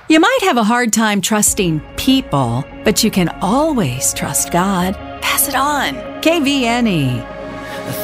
You might have a hard time trusting people, but you can always trust God. Pass it on. KVNE.